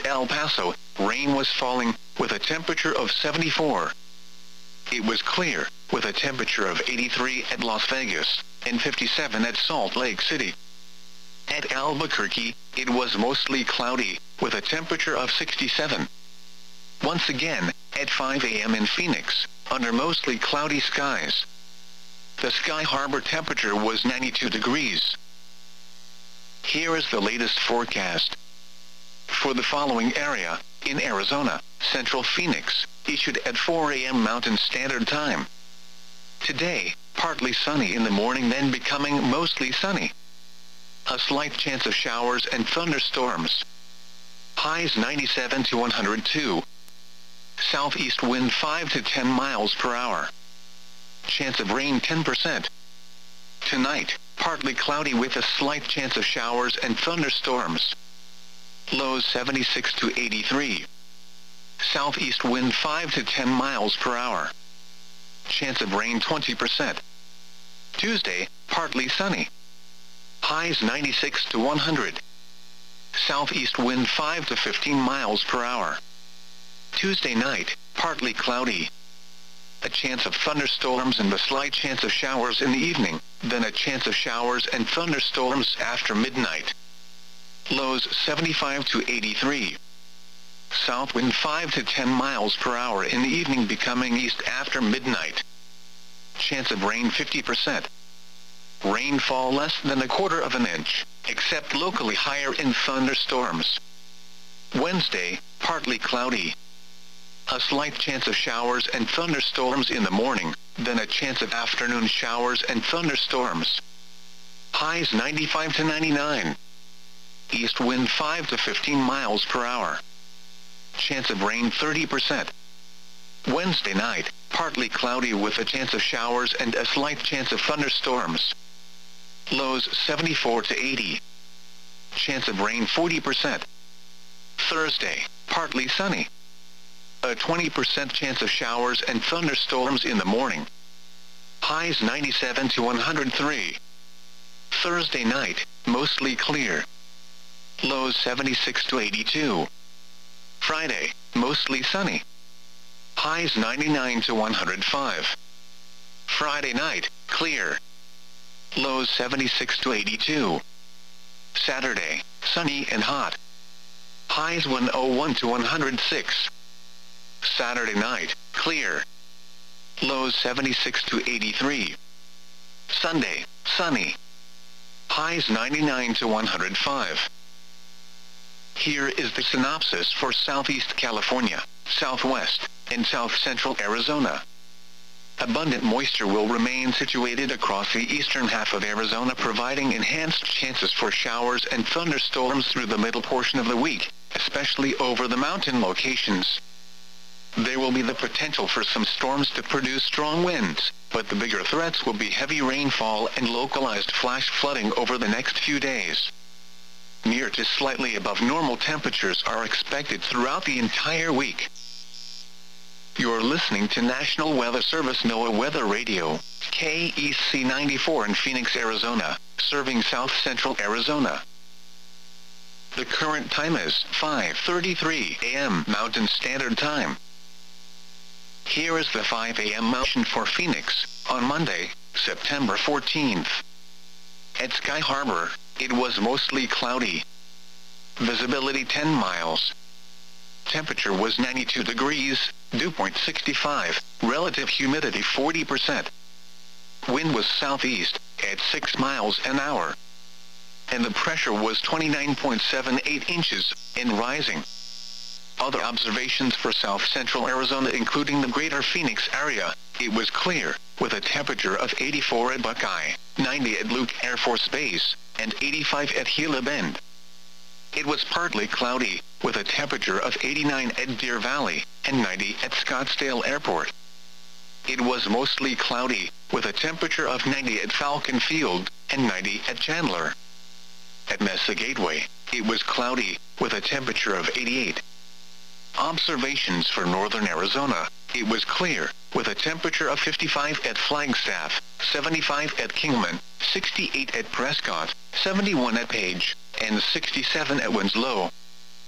at El Paso, rain was falling, with a temperature of 74. It was clear, with a temperature of 83 at Las Vegas, and 57 at Salt Lake City. At Albuquerque, it was mostly cloudy, with a temperature of 67. Once again, at 5 a.m. in Phoenix, under mostly cloudy skies. The Sky Harbor temperature was 92 degrees. Here is the latest forecast. For the following area, in Arizona, Central Phoenix, issued at 4 a.m. Mountain Standard Time. Today, partly sunny in the morning, then becoming mostly sunny. A slight chance of showers and thunderstorms. Highs 97 to 102. Southeast wind 5 to 10 miles per hour. Chance of rain 10%. Tonight, partly cloudy with a slight chance of showers and thunderstorms. Lows 76 to 83. Southeast wind 5 to 10 miles per hour. Chance of rain 20%. Tuesday, partly sunny. Highs 96 to 100. Southeast wind 5 to 15 miles per hour. Tuesday night, partly cloudy. A chance of thunderstorms and a slight chance of showers in the evening, then a chance of showers and thunderstorms after midnight. Lows 75 to 83. South wind 5 to 10 miles per hour in the evening, becoming east after midnight. Chance of rain 50%. Rainfall less than a quarter of an inch, except locally higher in thunderstorms. Wednesday, partly cloudy. A slight chance of showers and thunderstorms in the morning, then a chance of afternoon showers and thunderstorms. Highs 95 to 99. East wind 5 to 15 miles per hour. Chance of rain 30%. Wednesday night, partly cloudy with a chance of showers and a slight chance of thunderstorms. Lows 74 to 80. Chance of rain 40%. Thursday, partly sunny. A 20% chance of showers and thunderstorms in the morning. Highs 97 to 103. Thursday night, mostly clear. Lows 76 to 82. Friday, mostly sunny. Highs 99 to 105. Friday night, clear. Lows 76 to 82. Saturday, sunny and hot. Highs 101 to 106. Saturday night, clear. Lows 76 to 83. Sunday, sunny. Highs 99 to 105. Here is the synopsis for Southeast California, Southwest, and South Central Arizona. Abundant moisture will remain situated across the eastern half of Arizona, providing enhanced chances for showers and thunderstorms through the middle portion of the week, especially over the mountain locations. There will be the potential for some storms to produce strong winds, but the bigger threats will be heavy rainfall and localized flash flooding over the next few days. Near to slightly above normal temperatures are expected throughout the entire week. You're listening to National Weather Service NOAA Weather Radio, KEC 94 in Phoenix, Arizona, serving South Central Arizona. The current time is 5:33 a.m. Mountain Standard Time. Here is the 5 a.m. motion for Phoenix, on Monday, September 14th. At Sky Harbor, it was mostly cloudy. Visibility 10 miles. Temperature was 92 degrees, dew point 65, relative humidity 40%. Wind was southeast, at 6 miles an hour. And the pressure was 29.78 inches, and rising. Other observations for South Central Arizona, including the greater Phoenix area, it was clear, with a temperature of 84 at Buckeye, 90 at Luke Air Force Base, and 85 at Gila Bend. It was partly cloudy, with a temperature of 89 at Deer Valley, and 90 at Scottsdale Airport. It was mostly cloudy, with a temperature of 90 at Falcon Field, and 90 at Chandler. At Mesa Gateway, it was cloudy, with a temperature of 88. Observations for northern Arizona, it was clear, with a temperature of 55 at Flagstaff, 75 at Kingman, 68 at Prescott, 71 at Page, and 67 at Winslow. It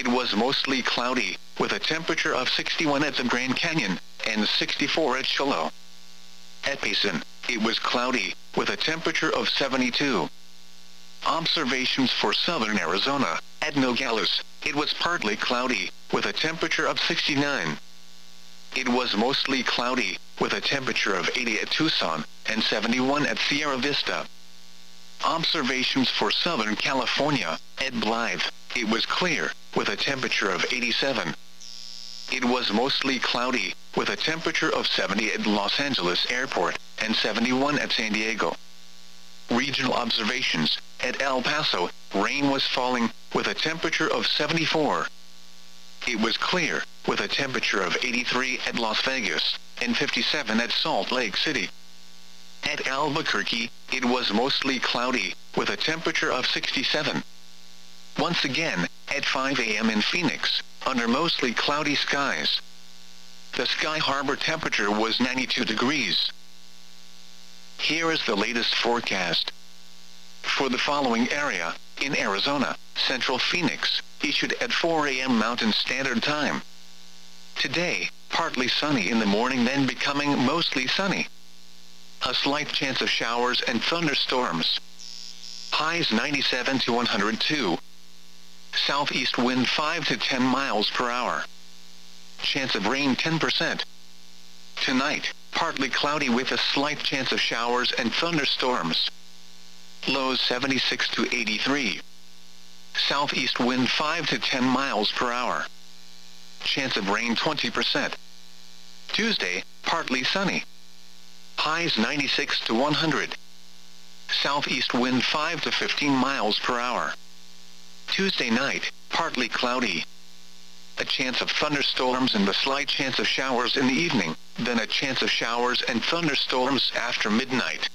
it was mostly cloudy, with a temperature of 61 at the Grand Canyon, and 64 at Shiloh. At Payson, it was cloudy, with a temperature of 72. Observations for southern Arizona. At Nogales, it was partly cloudy, with a temperature of 69. It was mostly cloudy, with a temperature of 80 at Tucson, and 71 at Sierra Vista. Observations for Southern California. At Blythe, it was clear, with a temperature of 87. It was mostly cloudy, with a temperature of 70 at Los Angeles Airport, and 71 at San Diego. Regional observations. At El Paso, rain was falling, with a temperature of 74. It was clear, with a temperature of 83 at Las Vegas, and 57 at Salt Lake City. At Albuquerque, it was mostly cloudy, with a temperature of 67. Once again, at 5 a.m. in Phoenix, under mostly cloudy skies. The Sky Harbor temperature was 92 degrees. Here is the latest forecast. For the following area, in Arizona, Central Phoenix, issued at 4 a.m. Mountain Standard Time. Today, partly sunny in the morning, then becoming mostly sunny. A slight chance of showers and thunderstorms. Highs 97 to 102. Southeast wind 5 to 10 miles per hour. Chance of rain 10%. Tonight, partly cloudy with a slight chance of showers and thunderstorms. Lows 76 to 83. Southeast wind 5 to 10 miles per hour. Chance of rain 20%. Tuesday, partly sunny. Highs 96 to 100. Southeast wind 5 to 15 miles per hour. Tuesday night, partly cloudy. A chance of thunderstorms and a slight chance of showers in the evening, then a chance of showers and thunderstorms after midnight.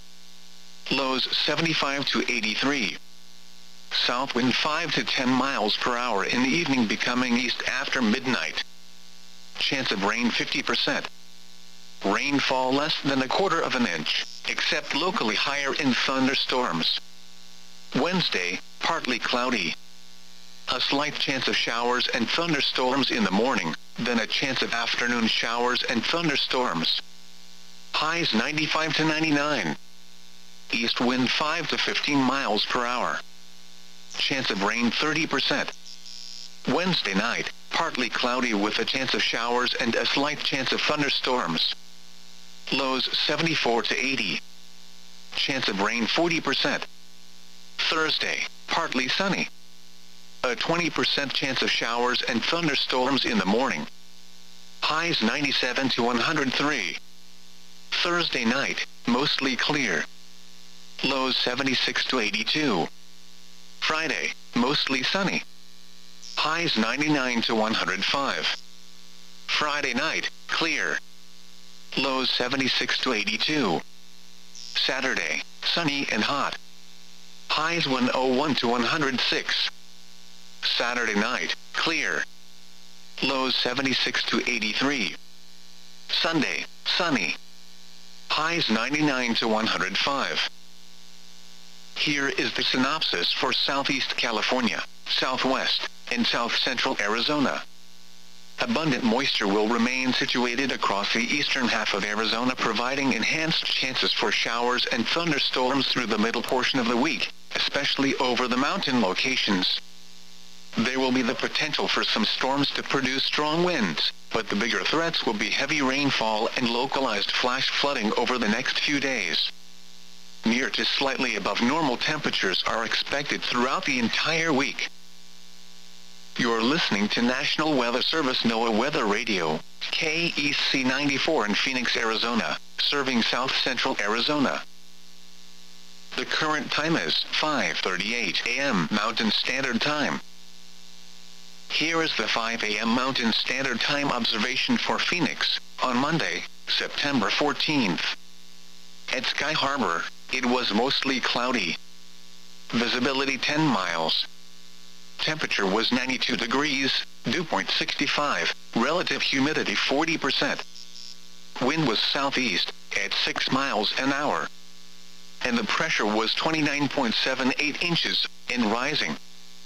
Lows 75 to 83. South wind 5 to 10 miles per hour in the evening, becoming east after midnight. Chance of rain 50%. Rainfall less than 1/4 inch, except locally higher in thunderstorms. Wednesday, partly cloudy. A slight chance of showers and thunderstorms in the morning, then a chance of afternoon showers and thunderstorms. Highs 95 to 99. East wind 5 to 15 miles per hour. Chance of rain 30%. Wednesday night, partly cloudy with a chance of showers and a slight chance of thunderstorms. Lows 74 to 80. Chance of rain 40%. Thursday, partly sunny. A 20% chance of showers and thunderstorms in the morning. Highs 97 to 103. Thursday night, mostly clear. Lows 76 to 82. Friday, mostly sunny. Highs 99 to 105. Friday night, clear. Lows 76 to 82. Saturday, sunny and hot. Highs 101 to 106. Saturday night, clear. Lows 76 to 83. Sunday, sunny. Highs 99 to 105. Here is the synopsis for Southeast California, Southwest, and South Central Arizona. Abundant moisture will remain situated across the eastern half of Arizona, providing enhanced chances for showers and thunderstorms through the middle portion of the week, especially over the mountain locations. There will be the potential for some storms to produce strong winds, but the bigger threats will be heavy rainfall and localized flash flooding over the next few days. Near to slightly above normal temperatures are expected throughout the entire week. You're listening to National Weather Service NOAA Weather Radio, KEC 94 in Phoenix, Arizona, serving South Central Arizona. The current time is 5:38 a.m. Mountain Standard Time. Here is the 5 a.m. Mountain Standard Time observation for Phoenix, on Monday, September 14th. At Sky Harbor, it was mostly cloudy. Visibility 10 miles. Temperature was 92 degrees, dew point 65, relative humidity 40%. Wind was southeast, at 6 miles an hour. And the pressure was 29.78 inches, and rising.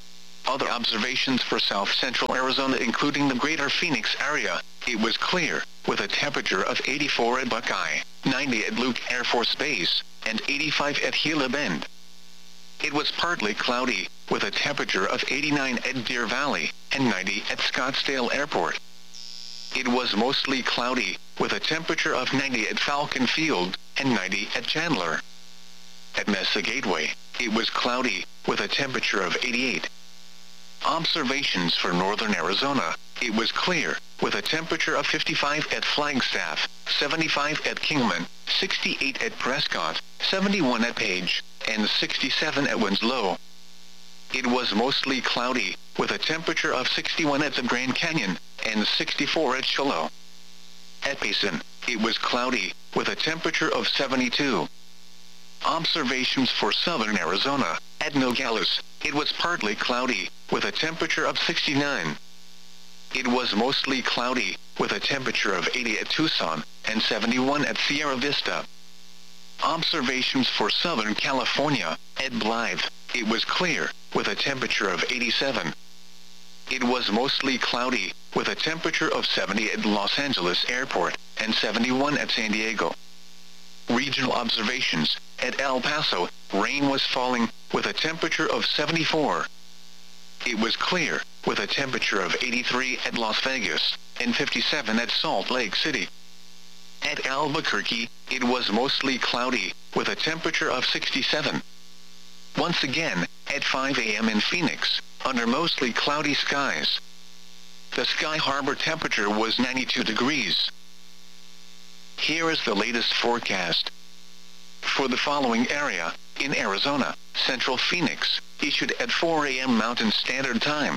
Other observations for south-central Arizona including the greater Phoenix area, it was clear, with a temperature of 84 at Buckeye, 90 at Luke Air Force Base, and 85 at Gila Bend. It was partly cloudy, with a temperature of 89 at Deer Valley, and 90 at Scottsdale Airport. It was mostly cloudy, with a temperature of 90 at Falcon Field, and 90 at Chandler. At Mesa Gateway, it was cloudy, with a temperature of 88. Observations for northern Arizona, it was clear, with a temperature of 55 at Flagstaff, 75 at Kingman, 68 at Prescott, 71 at Page, and 67 at Winslow. It was mostly cloudy, with a temperature of 61 at the Grand Canyon, and 64 at Shiloh. At Payson, it was cloudy, with a temperature of 72. Observations for southern Arizona, at Nogales, it was partly cloudy, with a temperature of 69. It was mostly cloudy, with a temperature of 80 at Tucson, and 71 at Sierra Vista. Observations for southern California, at Blythe, it was clear, with a temperature of 87. It was mostly cloudy, with a temperature of 70 at Los Angeles Airport, and 71 at San Diego. Regional observations, at El Paso, rain was falling, with a temperature of 74. It was clear, with a temperature of 83 at Las Vegas, and 57 at Salt Lake City. At Albuquerque, it was mostly cloudy, with a temperature of 67. Once again, at 5 a.m. in Phoenix, under mostly cloudy skies. The Sky Harbor temperature was 92 degrees. Here is the latest forecast. For the following area, in Arizona, Central Phoenix, issued at 4 a.m. Mountain Standard Time.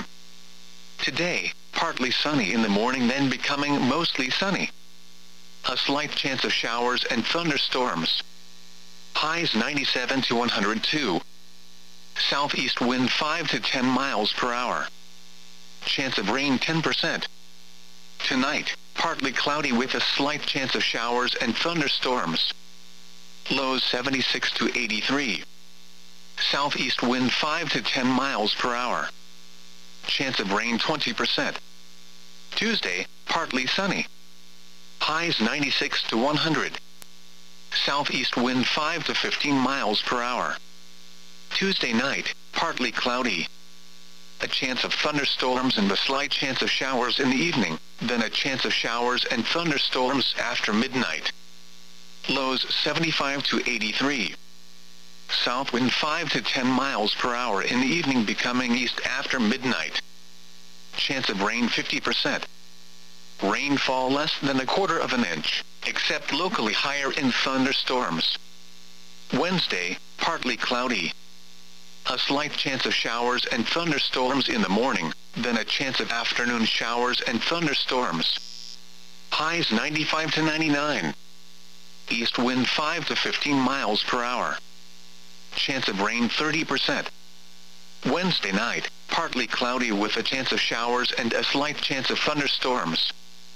Today, partly sunny in the morning then becoming mostly sunny. A slight chance of showers and thunderstorms. Highs 97 to 102. Southeast wind 5 to 10 miles per hour. Chance of rain 10%. Tonight, partly cloudy with a slight chance of showers and thunderstorms. Lows 76 to 83. Southeast wind 5 to 10 miles per hour. Chance of rain 20%. Tuesday, partly sunny. Highs 96 to 100. Southeast wind 5 to 15 miles per hour. Tuesday night, partly cloudy. A chance of thunderstorms and a slight chance of showers in the evening, then a chance of showers and thunderstorms after midnight. Lows 75 to 83. South wind 5 to 10 miles per hour in the evening becoming east after midnight. Chance of rain 50%. Rainfall less than 1/4 of an inch, except locally higher in thunderstorms. Wednesday, partly cloudy. A slight chance of showers and thunderstorms in the morning, then a chance of afternoon showers and thunderstorms. Highs 95 to 99. East wind 5 to 15 miles per hour. Chance of rain 30%. Wednesday night, partly cloudy with a chance of showers and a slight chance of thunderstorms.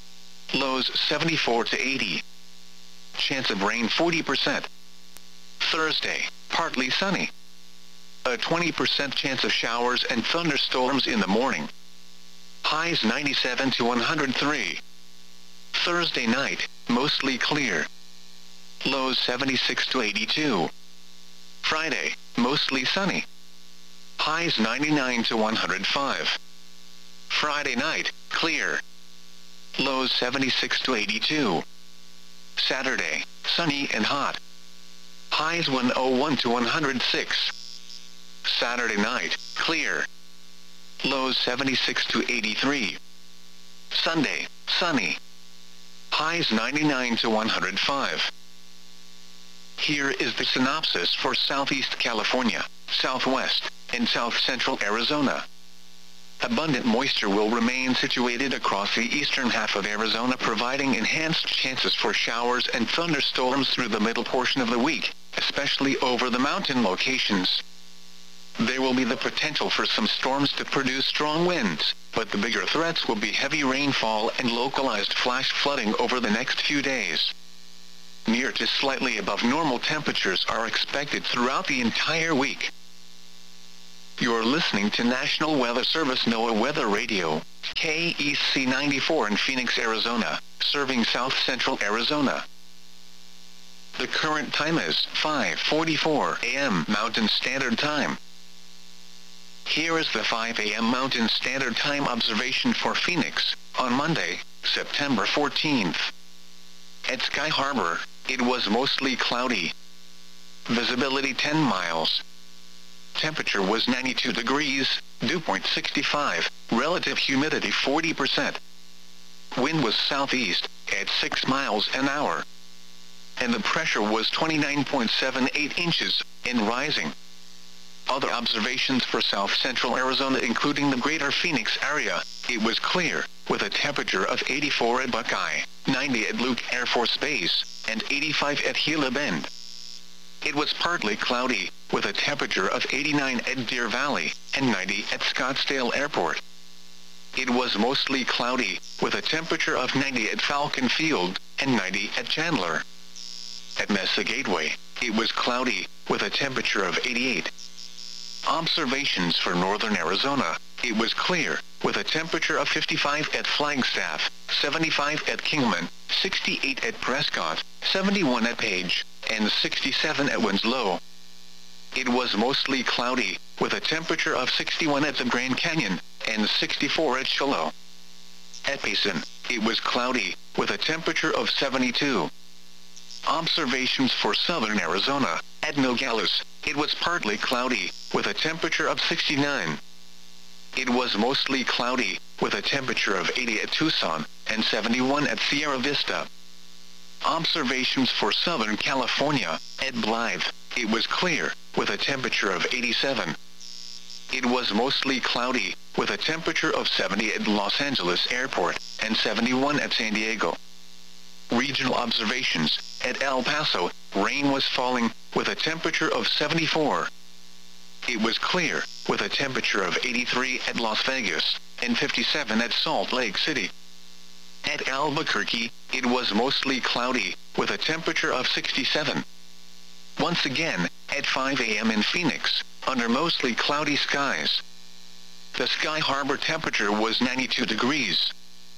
Lows 74 to 80. Chance of rain 40%. Thursday, partly sunny. A 20% chance of showers and thunderstorms in the morning. Highs 97 to 103. Thursday night, mostly clear. Lows 76 to 82. Friday, mostly sunny. Highs 99 to 105. Friday night, clear. Lows 76 to 82. Saturday, sunny and hot. Highs 101 to 106. Saturday night, clear. Lows 76 to 83. Sunday, sunny. Highs 99 to 105. Here is the synopsis for Southeast California, Southwest, and South Central Arizona. Abundant moisture will remain situated across the eastern half of Arizona, providing enhanced chances for showers and thunderstorms through the middle portion of the week, especially over the mountain locations. There will be the potential for some storms to produce strong winds, but the bigger threats will be heavy rainfall and localized flash flooding over the next few days. Near to slightly above normal temperatures are expected throughout the entire week. You're listening to National Weather Service NOAA Weather Radio, KEC 94 in Phoenix, Arizona, serving south central Arizona. The current time is 5:44 a.m. Mountain Standard Time. Here is the 5 a.m. Mountain Standard Time observation for Phoenix, on Monday, September 14th. At Sky Harbor, it was mostly cloudy. Visibility 10 miles. Temperature was 92 degrees, dew point 65, relative humidity 40%. Wind was southeast, at 6 miles an hour. And the pressure was 29.78 inches, and rising. Other observations for south central Arizona including the greater Phoenix area, it was clear, with a temperature of 84 at Buckeye, 90 at Luke Air Force Base, and 85 at Gila Bend. It was partly cloudy, with a temperature of 89 at Deer Valley, and 90 at Scottsdale Airport. It was mostly cloudy, with a temperature of 90 at Falcon Field, and 90 at Chandler. At Mesa Gateway, it was cloudy, with a temperature of 88. Observations for northern Arizona, it was clear, with a temperature of 55 at Flagstaff, 75 at Kingman, 68 at Prescott, 71 at Page, and 67 at Winslow. It was mostly cloudy, with a temperature of 61 at the Grand Canyon, and 64 at Shiloh. At Payson, it was cloudy, with a temperature of 72. Observations for southern Arizona, at Nogales, it was partly cloudy, with a temperature of 69. It was mostly cloudy, with a temperature of 80 at Tucson, and 71 at Sierra Vista. Observations for southern California, at Blythe, it was clear, with a temperature of 87. It was mostly cloudy, with a temperature of 70 at Los Angeles Airport, and 71 at San Diego. Regional observations, at El Paso, rain was falling, with a temperature of 74. It was clear, with a temperature of 83 at Las Vegas, and 57 at Salt Lake City. At Albuquerque, it was mostly cloudy, with a temperature of 67. Once again, at 5 a.m. in Phoenix, under mostly cloudy skies. The Sky Harbor temperature was 92 degrees.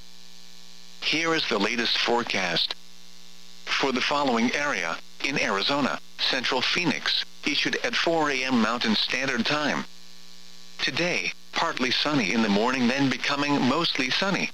Here is the latest forecast. For the following area, in Arizona, Central Phoenix, issued at 4 a.m. Mountain Standard Time. Today, partly sunny in the morning then becoming mostly sunny.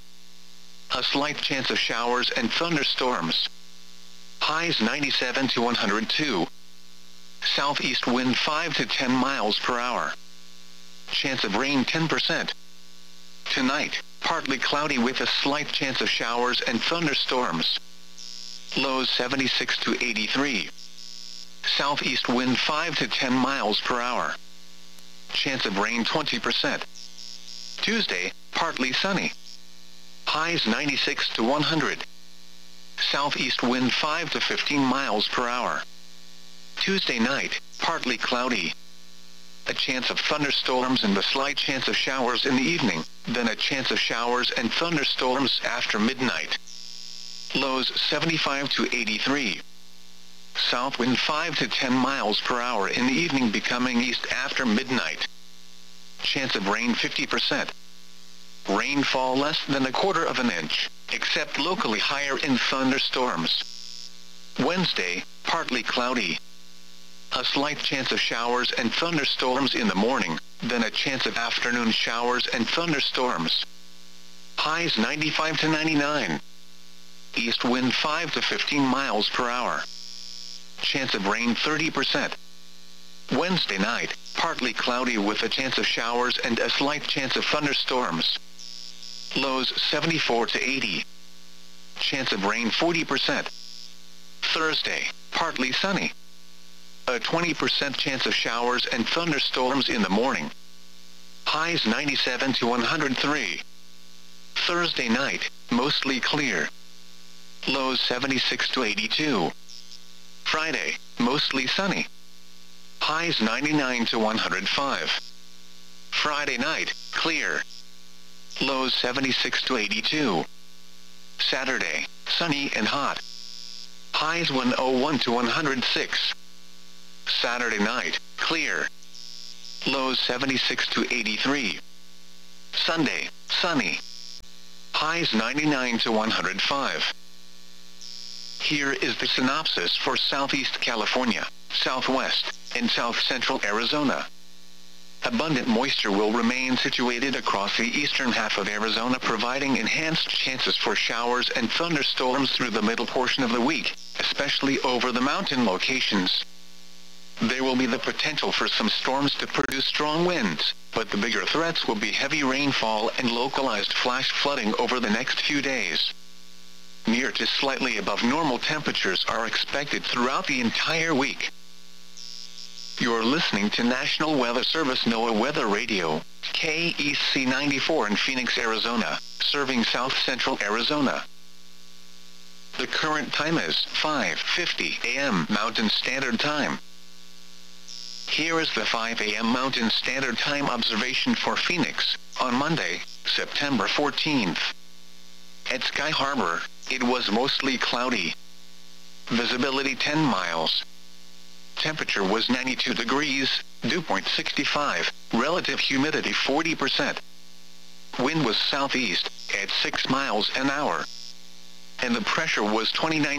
A slight chance of showers and thunderstorms. Highs 97 to 102. Southeast wind 5 to 10 miles per hour. Chance of rain 10%. Tonight, partly cloudy with a slight chance of showers and thunderstorms. Lows 76 to 83. Southeast wind 5 to 10 miles per hour. Chance of rain 20%. Tuesday, partly sunny. Highs 96 to 100. Southeast wind 5 to 15 miles per hour. Tuesday night, partly cloudy. A chance of thunderstorms and a slight chance of showers in the evening, then a chance of showers and thunderstorms after midnight. Lows 75 to 83. South wind 5 to 10 miles per hour in the evening becoming east after midnight. Chance of rain 50%. Rainfall less than a quarter of an inch, except locally higher in thunderstorms. Wednesday, partly cloudy. A slight chance of showers and thunderstorms in the morning, then a chance of afternoon showers and thunderstorms. Highs 95 to 99. East wind 5 to 15 miles per hour. Chance of rain 30%. Wednesday night, partly cloudy with a chance of showers and a slight chance of thunderstorms. Lows 74 to 80. Chance of rain 40%. Thursday, partly sunny. A 20% chance of showers and thunderstorms in the morning. Highs 97 to 103. Thursday night, mostly clear. Lows 76 to 82. Friday, mostly sunny. Highs 99 to 105. Friday night, clear. Lows 76 to 82. Saturday, sunny and hot. Highs 101 to 106. Saturday night, clear. Lows 76 to 83. Sunday, sunny. Highs 99 to 105. Here is the synopsis for Southeast California, Southwest, and South Central Arizona. Abundant moisture will remain situated across the eastern half of Arizona, providing enhanced chances for showers and thunderstorms through the middle portion of the week, especially over the mountain locations. There will be the potential for some storms to produce strong winds, but the bigger threats will be heavy rainfall and localized flash flooding over the next few days. Near to slightly above normal temperatures are expected throughout the entire week. You're listening to National Weather Service NOAA Weather Radio, KEC 94 in Phoenix, Arizona, serving South Central Arizona. The current time is 5:50 a.m. Mountain Standard Time. Here is the 5 a.m. Mountain Standard Time observation for Phoenix, on Monday, September 14th. At Sky Harbor, it was mostly cloudy. Visibility 10 miles. Temperature was 92 degrees, dew point 65, relative humidity 40%. Wind was southeast, at 6 miles an hour. And the pressure was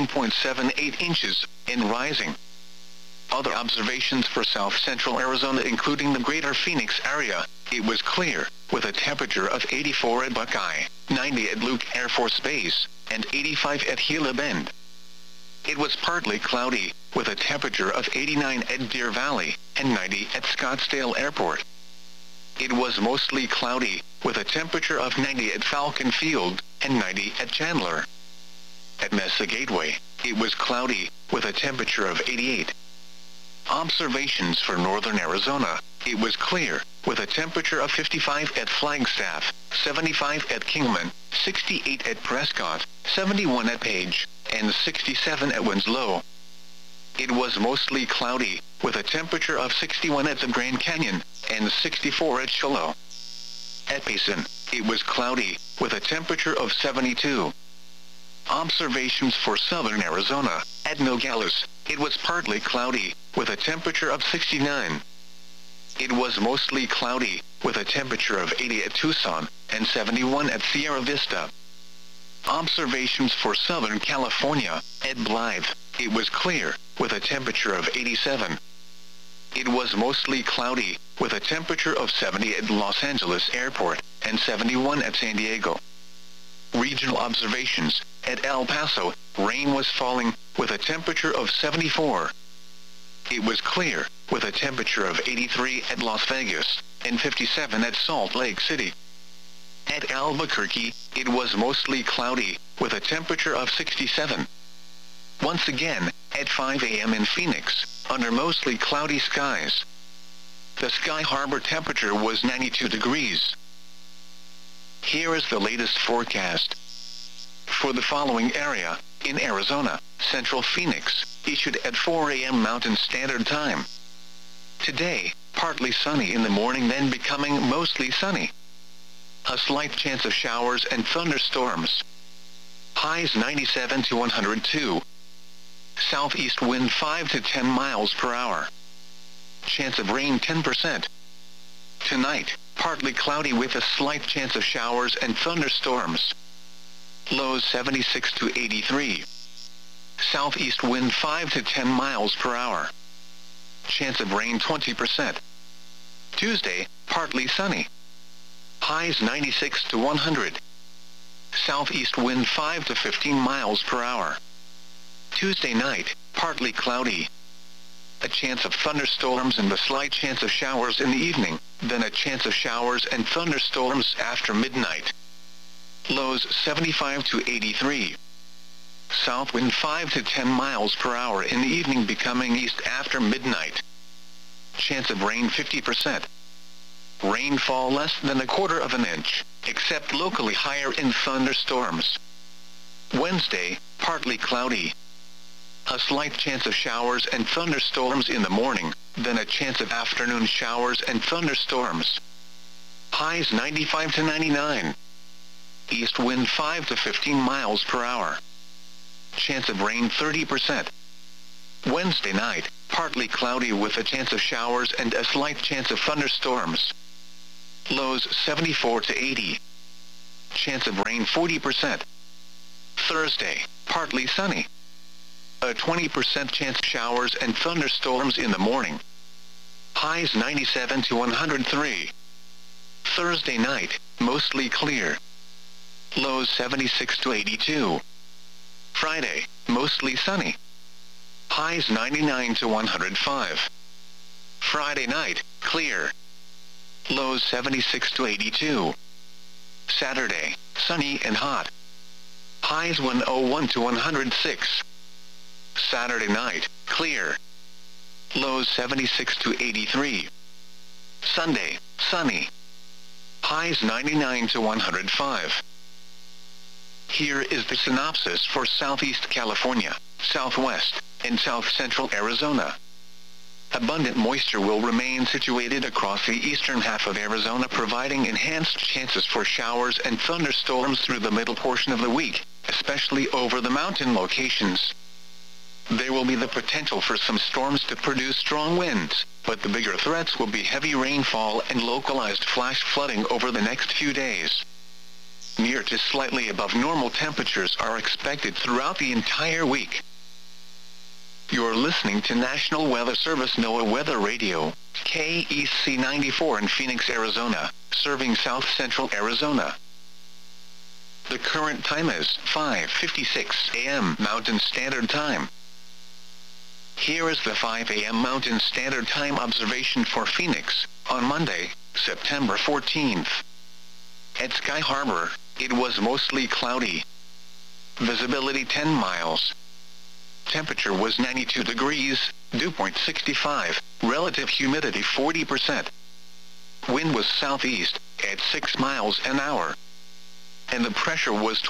29.78 inches, and rising. Other observations for South Central Arizona, including the greater Phoenix area, it was clear, with a temperature of 84 at Buckeye, 90 at Luke Air Force Base, and 85 at Gila Bend. It was partly cloudy, with a temperature of 89 at Deer Valley, and 90 at Scottsdale Airport. It was mostly cloudy, with a temperature of 90 at Falcon Field, and 90 at Chandler. At Mesa Gateway, it was cloudy, with a temperature of 88. Observations for northern Arizona, it was clear, with a temperature of 55 at Flagstaff, 75 at Kingman, 68 at Prescott, 71 at Page, and 67 at Winslow. It was mostly cloudy, with a temperature of 61 at the Grand Canyon, and 64 at Shiloh. At Payson, it was cloudy, with a temperature of 72. Observations for southern Arizona, at Nogales, it was partly cloudy, with a temperature of 69. It was mostly cloudy, with a temperature of 80 at Tucson, and 71 at Sierra Vista. Observations for Southern California, at Blythe, it was clear, with a temperature of 87. It was mostly cloudy, with a temperature of 70 at Los Angeles Airport, and 71 at San Diego. Regional observations, at El Paso, rain was falling, with a temperature of 74. It was clear, with a temperature of 83 at Las Vegas, and 57 at Salt Lake City. At Albuquerque, it was mostly cloudy, with a temperature of 67. Once again, at 5 a.m. in Phoenix, under mostly cloudy skies. The Sky Harbor temperature was 92 degrees. Here is the latest forecast. For the following area, in Arizona, Central Phoenix, issued at 4 a.m. Mountain Standard Time. Today, partly sunny in the morning, then becoming mostly sunny. A slight chance of showers and thunderstorms. Highs 97 to 102. Southeast wind 5 to 10 miles per hour. Chance of rain 10%. Tonight, partly cloudy with a slight chance of showers and thunderstorms. Lows 76 to 83. Southeast wind 5 to 10 miles per hour. Chance of rain 20%. Tuesday, partly sunny. Highs 96 to 100. Southeast wind 5 to 15 miles per hour. Tuesday night, partly cloudy. A chance of thunderstorms and a slight chance of showers in the evening, then a chance of showers and thunderstorms after midnight. Lows 75 to 83. South wind 5 to 10 miles per hour in the evening, becoming east after midnight. Chance of rain 50%. Rainfall less than 1/4 inch, except locally higher in thunderstorms. Wednesday, partly cloudy. A slight chance of showers and thunderstorms in the morning, then a chance of afternoon showers and thunderstorms. Highs 95 to 99. East wind 5 to 15 miles per hour. Chance of rain 30%. Wednesday night, partly cloudy with a chance of showers and a slight chance of thunderstorms. Lows 74 to 80. Chance of rain 40%. Thursday, partly sunny. A 20% chance of showers and thunderstorms in the morning. Highs 97 to 103. Thursday night, mostly clear. Lows 76 to 82. Friday, mostly sunny. Highs 99 to 105. Friday night, clear. Lows 76 to 82. Saturday, sunny and hot. Highs 101 to 106. Saturday night, clear. Lows 76 to 83. Sunday, sunny. Highs 99 to 105. Here is the synopsis for Southeast California, Southwest, and South Central Arizona. Abundant moisture will remain situated across the eastern half of Arizona, providing enhanced chances for showers and thunderstorms through the middle portion of the week, especially over the mountain locations. There will be the potential for some storms to produce strong winds, but the bigger threats will be heavy rainfall and localized flash flooding over the next few days. Near to slightly above normal temperatures are expected throughout the entire week. You're listening to National Weather Service NOAA Weather Radio, KEC 94 in Phoenix, Arizona, serving South Central Arizona. The current time is 5:56 a.m. Mountain Standard Time. Here is the 5 a.m. Mountain Standard Time observation for Phoenix, on Monday, September 14th. At Sky Harbor, it was mostly cloudy. Visibility 10 miles. Temperature was 92 degrees, dew point 65, relative humidity 40%. Wind was southeast, at 6 miles an hour. And the pressure was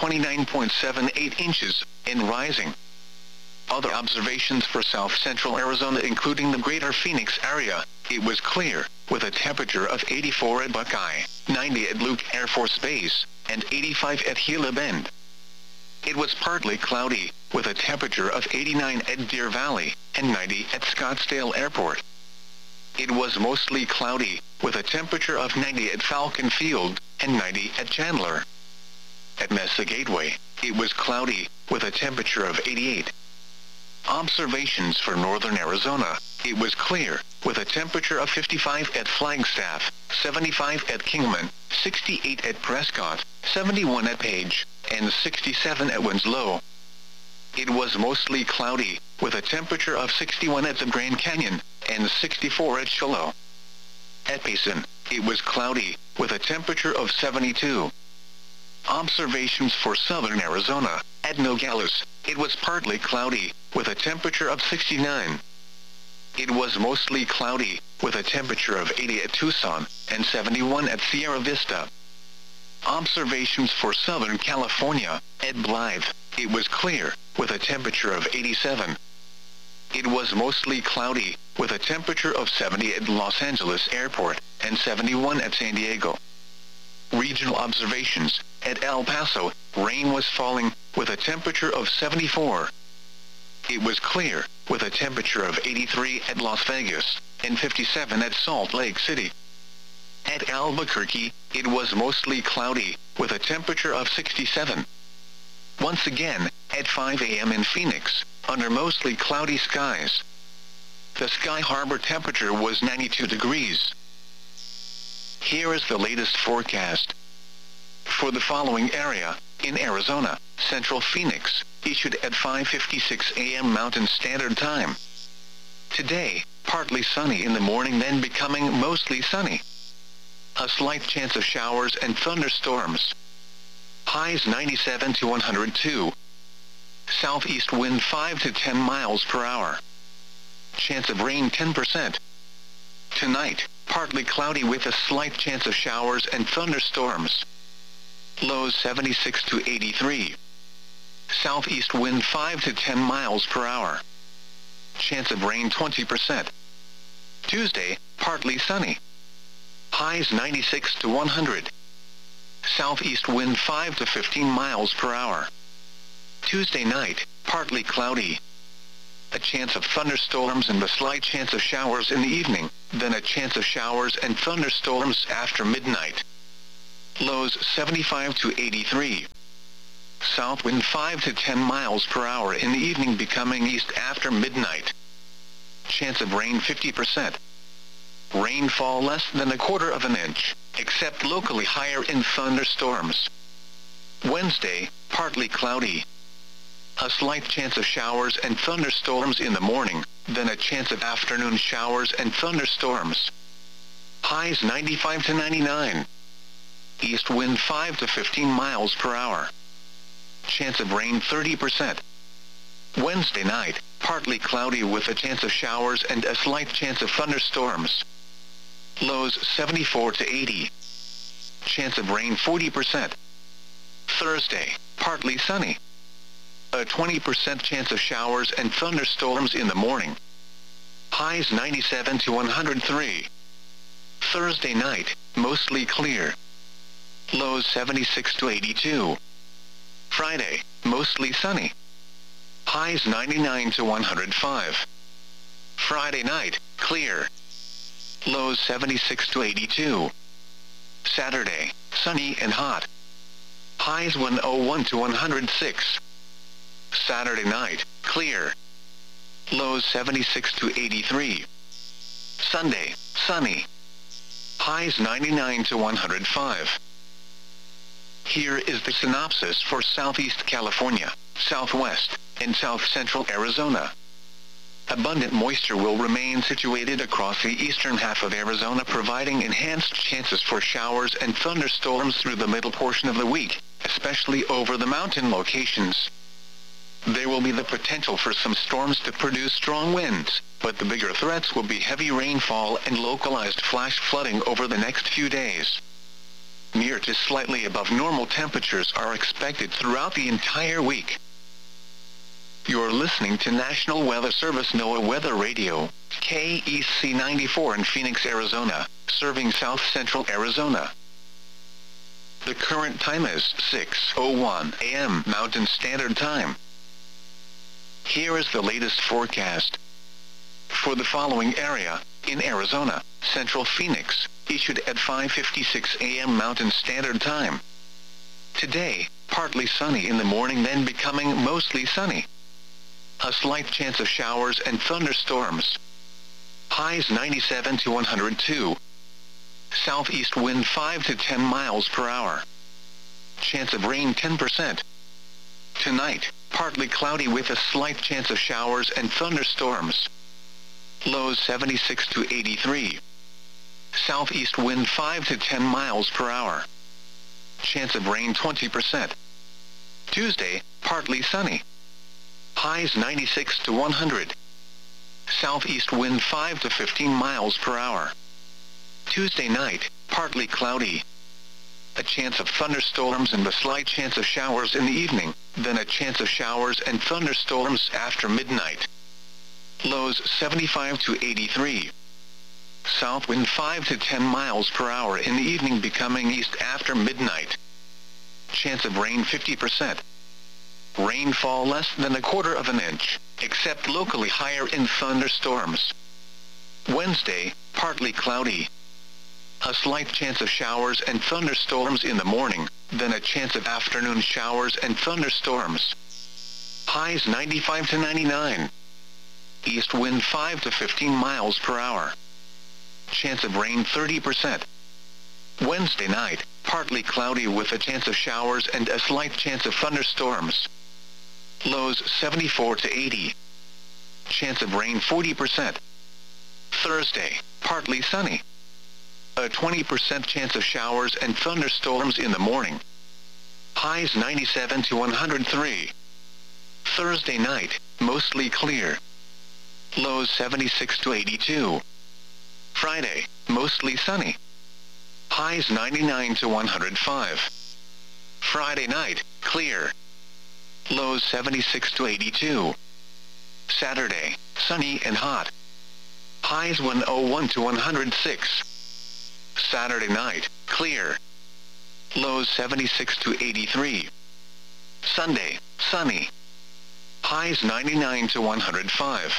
29.78 inches, and rising. Other observations for South Central Arizona, including the greater Phoenix area, it was clear, with a temperature of 84 at Buckeye, 90 at Luke Air Force Base, and 85 at Gila Bend. It was partly cloudy, with a temperature of 89 at Deer Valley, and 90 at Scottsdale Airport. It was mostly cloudy, with a temperature of 90 at Falcon Field, and 90 at Chandler. At Mesa Gateway, it was cloudy, with a temperature of 88. Observations for northern Arizona, it was clear, with a temperature of 55 at Flagstaff, 75 at Kingman, 68 at Prescott, 71 at Page, and 67 at Winslow. It was mostly cloudy, with a temperature of 61 at the Grand Canyon, and 64 at Shiloh. At Payson, it was cloudy, with a temperature of 72. Observations for southern Arizona, at Nogales, it was partly cloudy, with a temperature of 69. It was mostly cloudy, with a temperature of 80 at Tucson, and 71 at Sierra Vista. Observations for Southern California, at Blythe, it was clear, with a temperature of 87. It was mostly cloudy, with a temperature of 70 at Los Angeles Airport, and 71 at San Diego. Regional observations, at El Paso, rain was falling, with a temperature of 74. It was clear, with a temperature of 83 at Las Vegas, and 57 at Salt Lake City. At Albuquerque, it was mostly cloudy, with a temperature of 67. Once again, at 5 a.m. in Phoenix, under mostly cloudy skies. The Sky Harbor temperature was 92 degrees. Here is the latest forecast. For the following area, in Arizona, Central Phoenix, issued at 5:56 a.m. Mountain Standard Time. Today, partly sunny in the morning, then becoming mostly sunny. A slight chance of showers and thunderstorms. Highs 97 to 102. Southeast wind 5 to 10 miles per hour. Chance of rain 10%. Tonight, partly cloudy with a slight chance of showers and thunderstorms. Lows 76 to 83. Southeast wind 5 to 10 miles per hour. Chance of rain 20%. Tuesday, partly sunny. Highs 96 to 100. Southeast wind 5 to 15 miles per hour. Tuesday night, partly cloudy. a chance of thunderstorms and a slight chance of showers in the evening, then a chance of showers and thunderstorms after midnight. Lows 75 to 83. South wind 5 to 10 miles per hour in the evening, becoming east after midnight. Chance of rain 50%. Rainfall less than 1/4 of an inch, except locally higher in thunderstorms. Wednesday, partly cloudy. A slight chance of showers and thunderstorms in the morning, then a chance of afternoon showers and thunderstorms. Highs 95 to 99. East wind 5 to 15 miles per hour. Chance of rain 30%. Wednesday night, partly cloudy with a chance of showers and a slight chance of thunderstorms. Lows 74 to 80. Chance of rain 40%. Thursday, partly sunny. A 20% chance of showers and thunderstorms in the morning. Highs 97 to 103. Thursday night, mostly clear. Lows 76 to 82. Friday, mostly sunny. Highs 99 to 105. Friday night, clear. Lows 76 to 82. Saturday, sunny and hot. Highs 101 to 106. Saturday night, clear. Lows 76 to 83. Sunday, sunny. Highs 99 to 105. Here is the synopsis for Southeast California, Southwest, and South Central Arizona. Abundant moisture will remain situated across the eastern half of Arizona, providing enhanced chances for showers and thunderstorms through the middle portion of the week, especially over the mountain locations. There will be the potential for some storms to produce strong winds, but the bigger threats will be heavy rainfall and localized flash flooding over the next few days. Near to slightly above normal temperatures are expected throughout the entire week. You're listening to National Weather Service NOAA Weather Radio, KEC 94 in Phoenix, Arizona, serving South Central Arizona. The current time is 6:01 a.m. Mountain Standard Time. Here is the latest forecast. For the following area, in Arizona, Central Phoenix, issued at 5:56 a.m. Mountain Standard Time. Today, partly sunny in the morning, then becoming mostly sunny. A slight chance of showers and thunderstorms. Highs 97 to 102. Southeast wind 5 to 10 miles per hour. Chance of rain 10%. Tonight, partly cloudy with a slight chance of showers and thunderstorms. Lows 76 to 83. Southeast wind 5 to 10 miles per hour. Chance of rain 20%. Tuesday, partly sunny. Highs 96 to 100. Southeast wind 5 to 15 miles per hour. Tuesday night, partly cloudy. A chance of thunderstorms and a slight chance of showers in the evening, then a chance of showers and thunderstorms after midnight. Lows 75 to 83. South wind 5 to 10 miles per hour in the evening, becoming east after midnight. Chance of rain 50%. Rainfall less than 1/4 of an inch, except locally higher in thunderstorms. Wednesday, partly cloudy. A slight chance of showers and thunderstorms in the morning, then a chance of afternoon showers and thunderstorms. Highs 95 to 99. East wind 5 to 15 miles per hour. Chance of rain 30%. Wednesday night, partly cloudy with a chance of showers and a slight chance of thunderstorms. Lows 74 to 80. Chance of rain 40%. Thursday, partly sunny. A 20% chance of showers and thunderstorms in the morning. Highs 97 to 103. Thursday night, mostly clear. Lows 76 to 82. Friday, mostly sunny. Highs 99 to 105. Friday night, clear. Lows 76 to 82. Saturday, sunny and hot. Highs 101 to 106. Saturday night, clear. Lows 76 to 83. Sunday, sunny. Highs 99 to 105.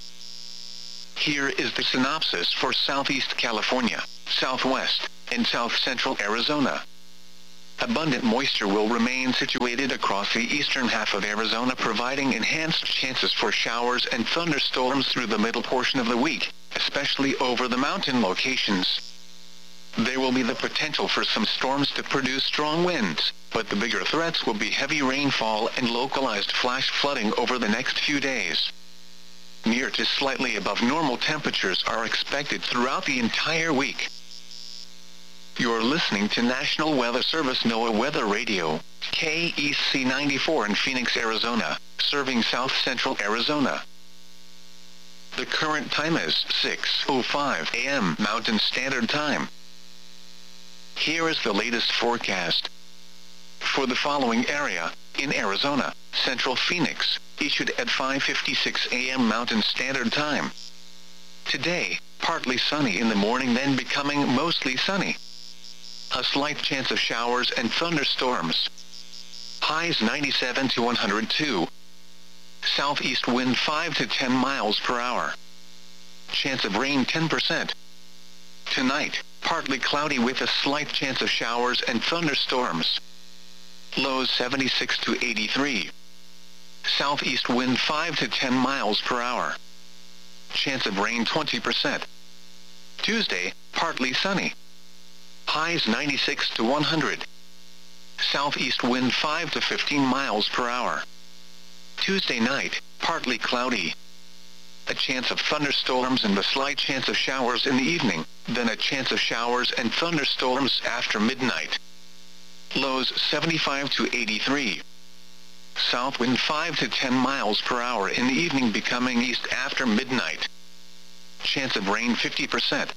Here is the synopsis for Southeast California, Southwest, and South Central Arizona. Abundant moisture will remain situated across the eastern half of Arizona, providing enhanced chances for showers and thunderstorms through the middle portion of the week, especially over the mountain locations. There will be the potential for some storms to produce strong winds, but the bigger threats will be heavy rainfall and localized flash flooding over the next few days. Near to slightly above normal temperatures are expected throughout the entire week. You're listening to National Weather Service NOAA Weather Radio, KEC 94 in Phoenix, Arizona, serving South Central Arizona. The current time is 6:05 a.m. Mountain Standard Time. Here is the latest forecast. For the following area, in Arizona, Central Phoenix, issued at 5:56 a.m. Mountain Standard Time. Today, partly sunny in the morning, then becoming mostly sunny. A slight chance of showers and thunderstorms. Highs 97 to 102. Southeast wind 5 to 10 miles per hour. Chance of rain 10%. Tonight, partly cloudy with a slight chance of showers and thunderstorms. Lows 76 to 83. Southeast wind 5 to 10 miles per hour. Chance of rain 20%. Tuesday, partly sunny. Highs 96 to 100. Southeast wind 5 to 15 miles per hour. Tuesday night, partly cloudy. A chance of thunderstorms and a slight chance of showers in the evening, then a chance of showers and thunderstorms after midnight. Lows 75 to 83. South wind 5 to 10 miles per hour in the evening, becoming east after midnight. Chance of rain 50%.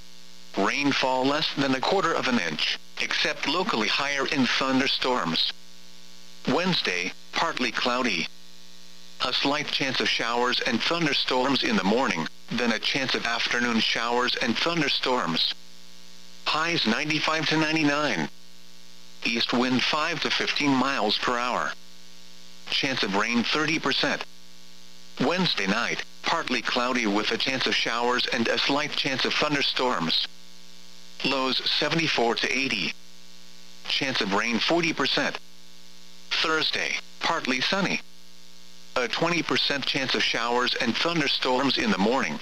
Rainfall less than 1/4 inch, except locally higher in thunderstorms. Wednesday, partly cloudy. A slight chance of showers and thunderstorms in the morning, then a chance of afternoon showers and thunderstorms. Highs 95 to 99. East wind 5 to 15 miles per hour. Chance of rain 30%. Wednesday night, partly cloudy with a chance of showers and a slight chance of thunderstorms. Lows 74 to 80. Chance of rain 40%. Thursday, partly sunny. A 20% chance of showers and thunderstorms in the morning.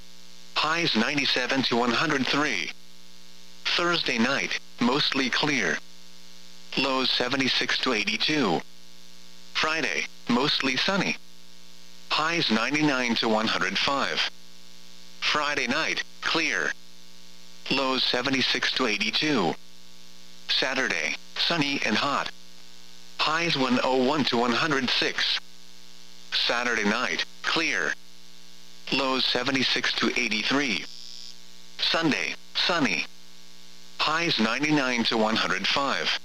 Highs 97 to 103. Thursday night, mostly clear. Lows 76 to 82. Friday, mostly sunny. Highs 99 to 105. Friday night, clear. Lows 76 to 82. Saturday, sunny and hot. Highs 101 to 106. Saturday night, clear. Lows 76 to 83. Sunday, sunny. Highs 99 to 105.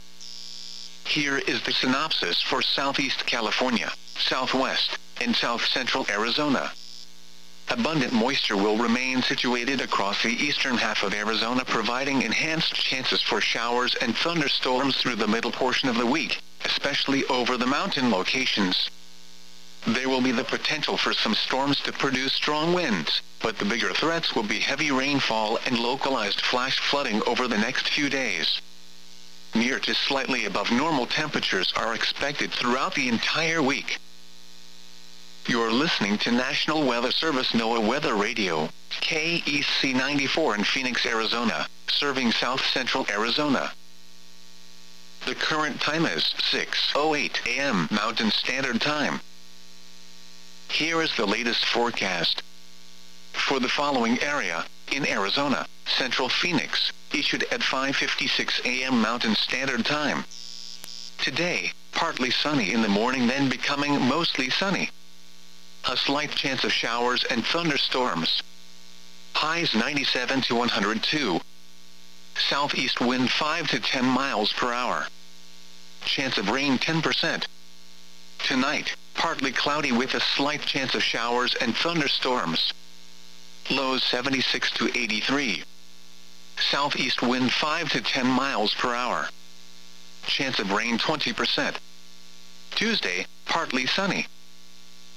Here is the synopsis for Southeast California, Southwest, and South Central Arizona. Abundant moisture will remain situated across the eastern half of Arizona, providing enhanced chances for showers and thunderstorms through the middle portion of the week, especially over the mountain locations. There will be the potential for some storms to produce strong winds, but the bigger threats will be heavy rainfall and localized flash flooding over the next few days. Near to slightly above normal temperatures are expected throughout the entire week. You're listening to National Weather Service NOAA Weather Radio, KEC 94 in Phoenix, Arizona, serving South Central Arizona. The current time is 6:08 a.m. Mountain Standard Time. Here is the latest forecast. For the following area, in Arizona, Central Phoenix, issued at 5:56 a.m. Mountain Standard Time. Today, partly sunny in the morning, then becoming mostly sunny. A slight chance of showers and thunderstorms. Highs 97 to 102. Southeast wind 5 to 10 miles per hour. Chance of rain 10%. Tonight, partly cloudy with a slight chance of showers and thunderstorms. Lows 76 to 83. Southeast wind 5 to 10 miles per hour. Chance of rain 20%. Tuesday, partly sunny.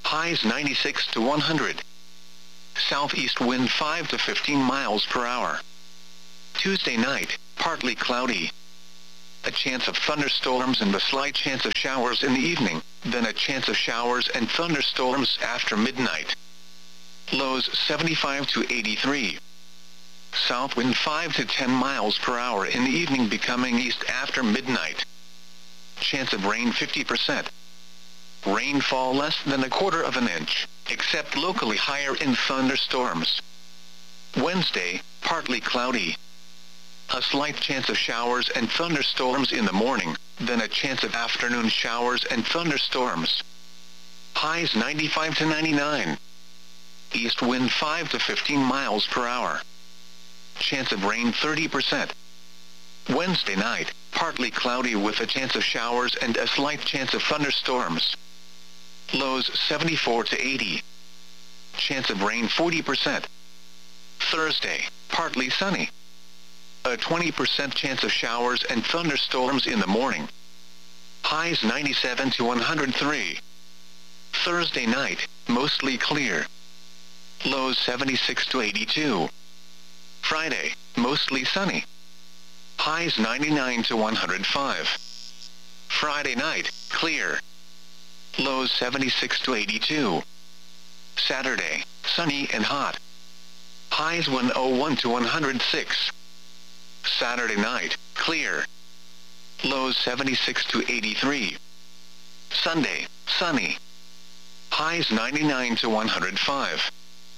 Highs 96 to 100. Southeast wind 5 to 15 miles per hour. Tuesday night, partly cloudy. A chance of thunderstorms and a slight chance of showers in the evening, then a chance of showers and thunderstorms after midnight. Lows 75 to 83. South wind 5 to 10 miles per hour in the evening, becoming east after midnight. Chance of rain 50%. Rainfall less than 1/4 of an inch, except locally higher in thunderstorms. Wednesday, partly cloudy. A slight chance of showers and thunderstorms in the morning, then a chance of afternoon showers and thunderstorms. Highs 95 to 99. East wind 5 to 15 miles per hour. Chance of rain 30%. Wednesday night, partly cloudy with a chance of showers and a slight chance of thunderstorms. Lows 74 to 80. Chance of rain 40%. Thursday, partly sunny. A 20% chance of showers and thunderstorms in the morning. Highs 97 to 103. Thursday night, mostly clear. Lows 76 to 82. Friday, mostly sunny. Highs 99 to 105. Friday night, clear. Lows 76 to 82. Saturday, sunny and hot. Highs 101 to 106. Saturday night, clear. Lows 76 to 83. Sunday, sunny. Highs 99 to 105.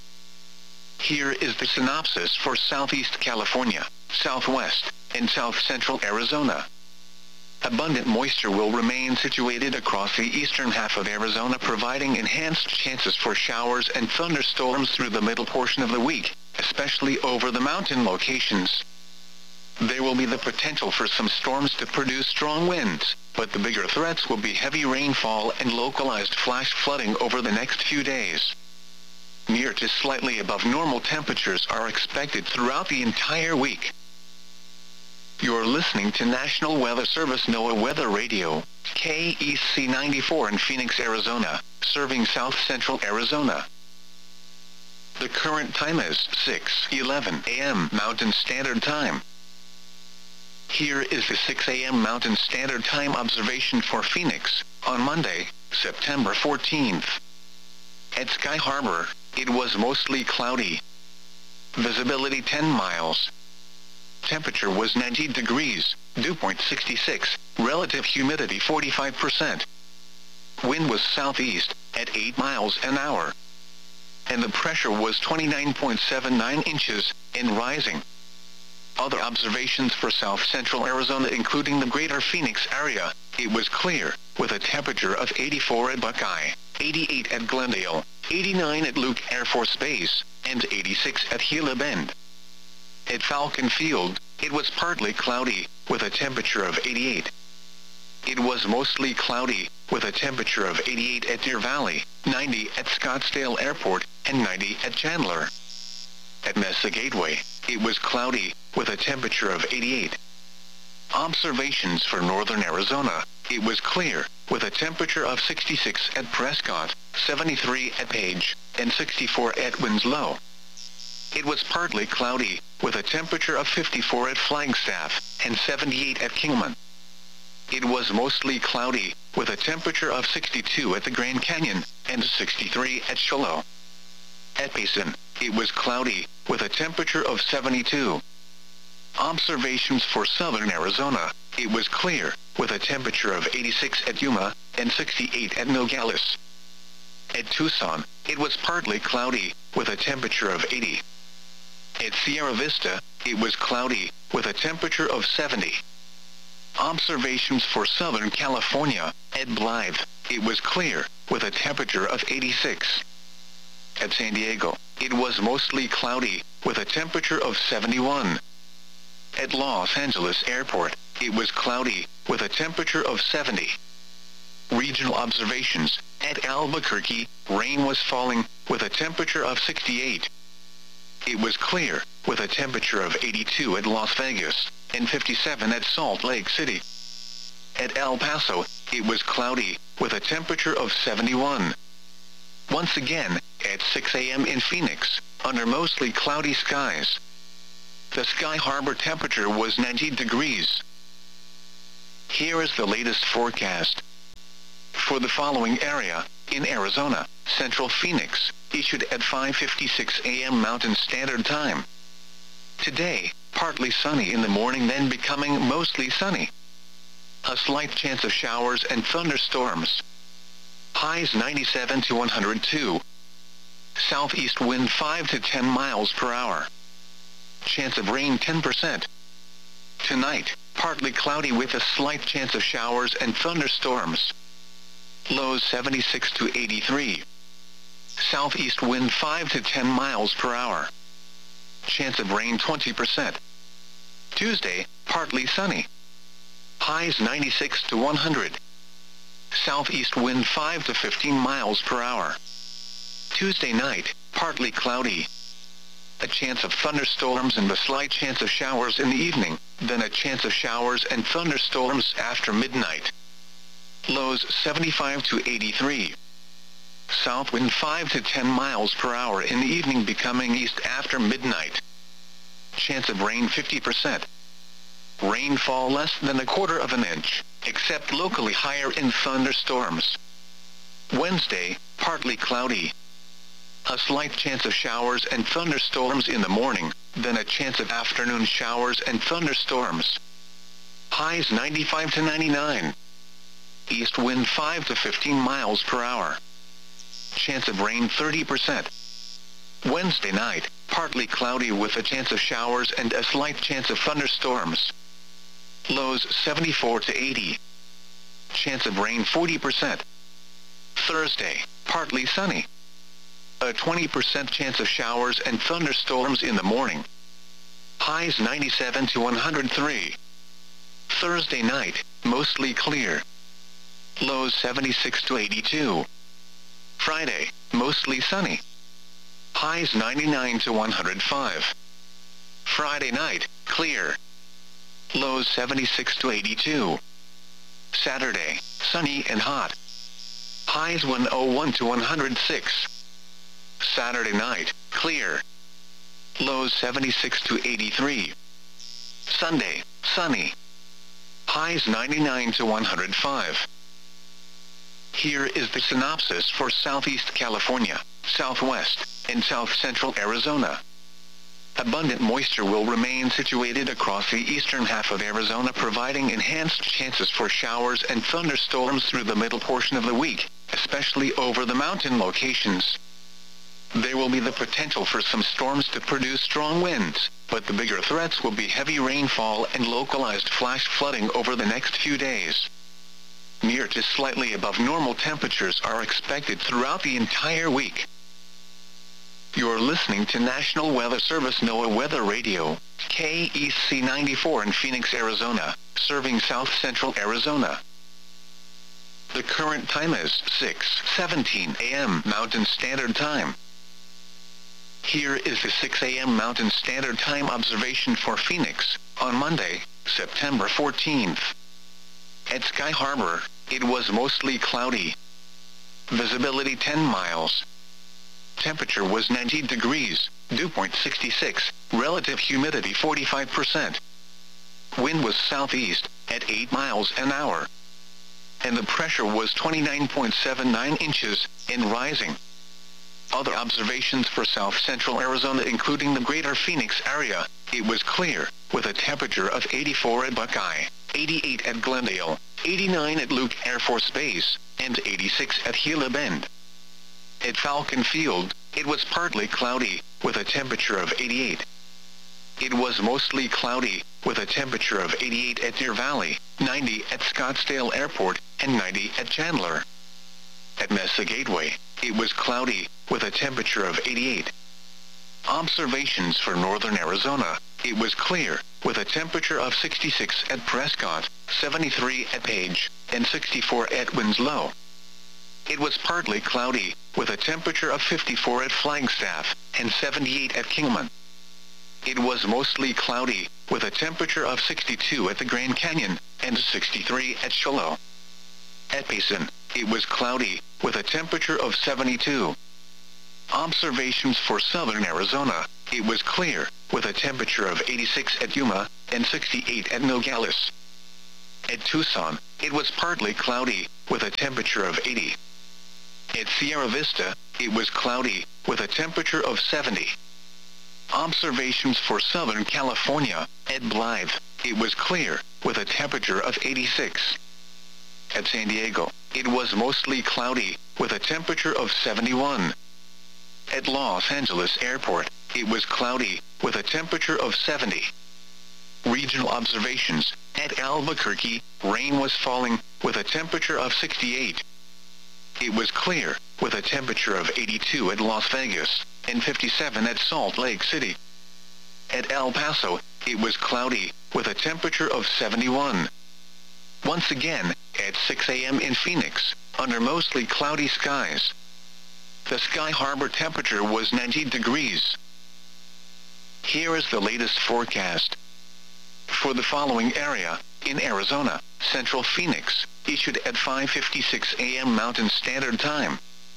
Here is the synopsis for Southeast California, Southwest, and South Central Arizona. Abundant moisture will remain situated across the eastern half of Arizona, providing enhanced chances for showers and thunderstorms through the middle portion of the week, especially over the mountain locations. There will be the potential for some storms to produce strong winds, but the bigger threats will be heavy rainfall and localized flash flooding over the next few days. Near to slightly above normal temperatures are expected throughout the entire week. You're listening to National Weather Service NOAA Weather Radio, KEC 94 in Phoenix, Arizona, serving South Central Arizona. The current time is 6:11 a.m. Mountain Standard Time. Here is the 6 a.m. Mountain Standard Time observation for Phoenix, on Monday, September 14th. At Sky Harbor, it was mostly cloudy. Visibility 10 miles. Temperature was 90 degrees, dew point 66, relative humidity 45%. Wind was southeast, at 8 miles an hour. And the pressure was 29.79 inches, and rising. Other observations for South Central Arizona, including the greater Phoenix area, it was clear, with a temperature of 84 at Buckeye, 88 at Glendale, 89 at Luke Air Force Base, and 86 at Gila Bend. At Falcon Field, it was partly cloudy, with a temperature of 88. It was mostly cloudy, with a temperature of 88 at Deer Valley, 90 at Scottsdale Airport, and 90 at Chandler. At Mesa Gateway, it was cloudy, with a temperature of 88. Observations for northern Arizona, it was clear, with a temperature of 66 at Prescott, 73 at Page, and 64 at Winslow. It was partly cloudy, with a temperature of 54 at Flagstaff, and 78 at Kingman. It was mostly cloudy, with a temperature of 62 at the Grand Canyon, and 63 at Shiloh. At Payson, it was cloudy, with a temperature of 72. Observations for southern Arizona, it was clear, with a temperature of 86 at Yuma, and 68 at Nogales. At Tucson, it was partly cloudy, with a temperature of 80. At Sierra Vista, it was cloudy, with a temperature of 70. Observations for Southern California, at Blythe, it was clear, with a temperature of 86. At San Diego, it was mostly cloudy, with a temperature of 71. At Los Angeles Airport, it was cloudy, with a temperature of 70. Regional observations, at Albuquerque, rain was falling, with a temperature of 68. It was clear, with a temperature of 82 at Las Vegas, and 57 at Salt Lake City. At El Paso, it was cloudy, with a temperature of 71. once again, at 6 a.m. in Phoenix, under mostly cloudy skies. The Sky Harbor temperature was 90 degrees. Here is the latest forecast. For the following area, in Arizona, Central Phoenix, issued at 5:56 a.m. Mountain Standard Time. Today, partly sunny in the morning, then becoming mostly sunny. A slight chance of showers and thunderstorms. Highs 97 to 102. Southeast wind 5 to 10 miles per hour. Chance of rain 10%. Tonight, partly cloudy with a slight chance of showers and thunderstorms. Lows 76 to 83. Southeast wind 5 to 10 miles per hour. Chance of rain 20%. Tuesday, partly sunny. Highs 96 to 100. Southeast wind 5 to 15 miles per hour. Tuesday night, partly cloudy. A chance of thunderstorms and a slight chance of showers in the evening, then a chance of showers and thunderstorms after midnight. Lows 75 to 83. South wind 5 to 10 miles per hour in the evening, becoming east after midnight. Chance of rain 50%. Rainfall less than 1/4 of an inch, except locally higher in thunderstorms. Wednesday, partly cloudy. A slight chance of showers and thunderstorms in the morning, then a chance of afternoon showers and thunderstorms. Highs 95 to 99. East wind 5 to 15 miles per hour. Chance of rain 30%. Wednesday night, partly cloudy with a chance of showers and a slight chance of thunderstorms. Lows 74 to 80. Chance of rain 40%. Thursday, partly sunny. A 20% chance of showers and thunderstorms in the morning. Highs 97 to 103. Thursday night, mostly clear. Lows 76 to 82. Friday, mostly sunny. Highs 99 to 105. Friday night, clear. Lows 76 to 82. Saturday, sunny and hot. Highs 101 to 106. Saturday night, clear. Lows 76 to 83. Sunday, sunny. Highs 99 to 105. Here is the synopsis for Southeast California, Southwest, and South Central Arizona. Abundant moisture will remain situated across the eastern half of Arizona, providing enhanced chances for showers and thunderstorms through the middle portion of the week, especially over the mountain locations. There will be the potential for some storms to produce strong winds, but the bigger threats will be heavy rainfall and localized flash flooding over the next few days. Near to slightly above normal temperatures are expected throughout the entire week. You're listening to National Weather Service NOAA Weather Radio, KEC 94 in Phoenix, Arizona, serving South Central Arizona. The current time is 6:17 a.m. Mountain Standard Time. Here is the 6 a.m. Mountain Standard Time observation for Phoenix, on Monday, September 14th. At Sky Harbor, it was mostly cloudy. Visibility 10 miles. Temperature was 90 degrees, dew point 66, relative humidity 45%. Wind was southeast, at 8 miles an hour. And the pressure was 29.79 inches, and rising. Other observations for South Central Arizona, including the greater Phoenix area, it was clear, with a temperature of 84 at Buckeye, 88 at Glendale, 89 at Luke Air Force Base, and 86 at Gila Bend. At Falcon Field, it was partly cloudy, with a temperature of 88. It was mostly cloudy, with a temperature of 88 at Deer Valley, 90 at Scottsdale Airport, and 90 at Chandler. At Mesa Gateway, it was cloudy, with a temperature of 88. Observations for northern Arizona, it was clear, with a temperature of 66 at Prescott, 73 at Page, and 64 at Winslow. It was partly cloudy, with a temperature of 54 at Flagstaff, and 78 at Kingman. It was mostly cloudy, with a temperature of 62 at the Grand Canyon, and 63 at Shiloh. At Payson, it was cloudy, with a temperature of 72. Observations for southern Arizona, it was clear, with a temperature of 86 at Yuma, and 68 at Nogales. At Tucson, it was partly cloudy, with a temperature of 80. At Sierra Vista, it was cloudy, with a temperature of 70. Observations for Southern California, at Blythe, it was clear, with a temperature of 86. At San Diego, it was mostly cloudy, with a temperature of 71. At Los Angeles Airport, it was cloudy, with a temperature of 70. Regional observations, at Albuquerque, rain was falling, with a temperature of 68. It was clear, with a temperature of 82 at Las Vegas, and 57 at Salt Lake City. At El Paso, it was cloudy, with a temperature of 71. Once again, at 6 a.m. in Phoenix, under mostly cloudy skies. The Sky Harbor temperature was 90 degrees. Here is the latest forecast. For the following area, in Arizona, Central Phoenix, issued at 5:56 a.m. Mountain Standard Time.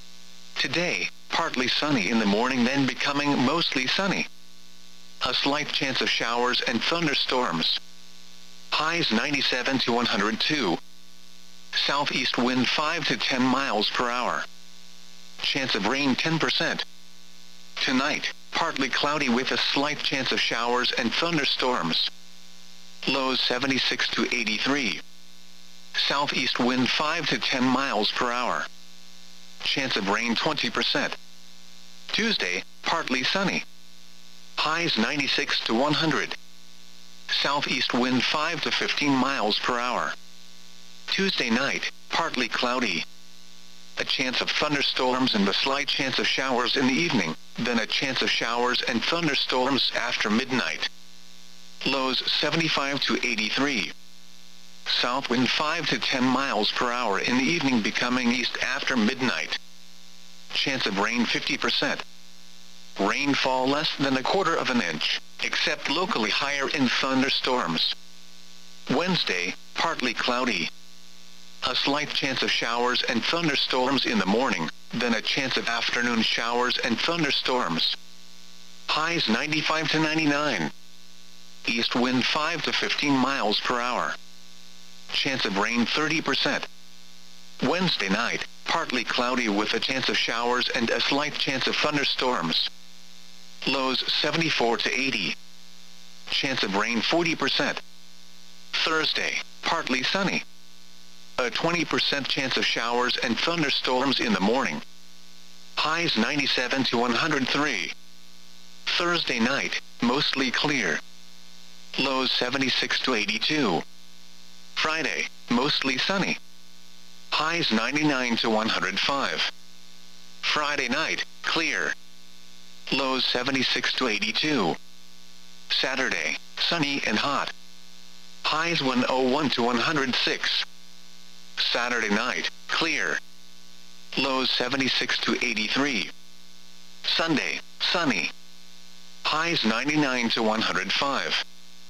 Today, partly sunny in the morning, then becoming mostly sunny. A slight chance of showers and thunderstorms. Highs 97 to 102. Southeast wind 5 to 10 miles per hour. Chance of rain 10%. Tonight, partly cloudy with a slight chance of showers and thunderstorms. Lows 76 to 83. Southeast wind 5 to 10 miles per hour. Chance of rain 20%. Tuesday, partly sunny. Highs 96 to 100. Southeast wind 5 to 15 miles per hour. Tuesday night, partly cloudy. A chance of thunderstorms and a slight chance of showers in the evening, then a chance of showers and thunderstorms after midnight. Lows 75 to 83. South wind 5 to 10 miles per hour in the evening, becoming east after midnight. Chance of rain 50%. Rainfall less than 1/4 of an inch, except locally higher in thunderstorms. Wednesday, partly cloudy. A slight chance of showers and thunderstorms in the morning, then a chance of afternoon showers and thunderstorms. Highs 95 to 99. East wind 5 to 15 miles per hour. Chance of rain 30%. Wednesday night, partly cloudy with a chance of showers and a slight chance of thunderstorms. Lows 74 to 80. Chance of rain 40%. Thursday, partly sunny. A 20% chance of showers and thunderstorms in the morning. Highs 97 to 103. Thursday night, mostly clear. Lows 76 to 82. Friday, mostly sunny. Highs 99 to 105. Friday night, clear. Lows 76 to 82. Saturday, sunny and hot. Highs 101 to 106. Saturday night, clear. Lows 76 to 83. Sunday, sunny. Highs 99 to 105.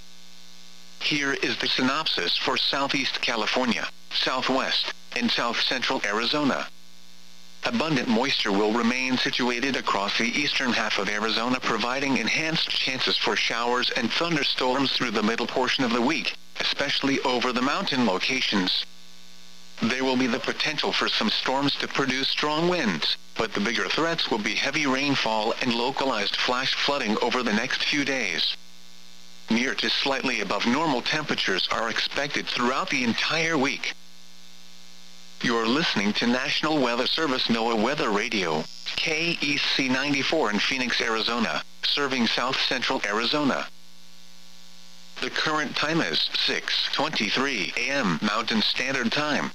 Here is the synopsis for Southeast California, Southwest, and South Central Arizona. Abundant moisture will remain situated across the eastern half of Arizona, providing enhanced chances for showers and thunderstorms through the middle portion of the week, especially over the mountain locations. There will be the potential for some storms to produce strong winds, but the bigger threats will be heavy rainfall and localized flash flooding over the next few days. Near to slightly above normal temperatures are expected throughout the entire week. You're listening to National Weather Service NOAA Weather Radio, KEC 94 in Phoenix, Arizona, serving South Central Arizona. The current time is 6:23 a.m. Mountain Standard Time.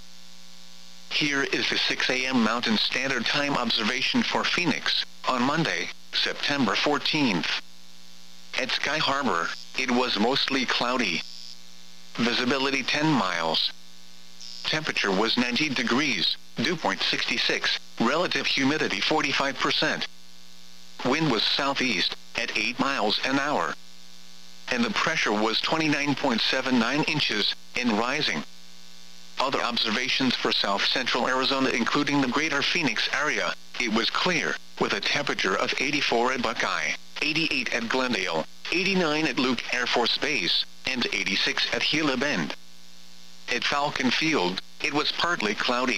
Here is the 6 a.m. Mountain Standard Time observation for Phoenix, on Monday, September 14th. At Sky Harbor, it was mostly cloudy. Visibility 10 miles. Temperature was 90 degrees, dew point 66, relative humidity 45%. Wind was southeast, at 8 miles an hour. And the pressure was 29.79 inches, and rising. other observations for south-central Arizona, including the greater Phoenix area, it was clear, with a temperature of 84 at Buckeye, 88 at Glendale, 89 at Luke Air Force Base, and 86 at Gila Bend. At Falcon Field, it was partly cloudy.